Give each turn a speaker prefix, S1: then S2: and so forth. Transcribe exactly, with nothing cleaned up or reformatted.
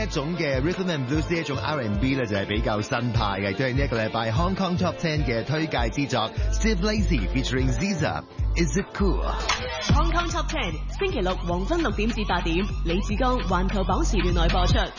S1: 一種嘅 Rhythm and Blues 呢一種 R and B 咧就係比較新派嘅，都係呢一個禮拜 Hong Kong Top Ten 嘅推介之作 Steve Lacy featuring Ziza。Is it cool?
S2: Hong Kong Top Ten 星期六黃昏六點至八點，李志剛環球榜時段內播出。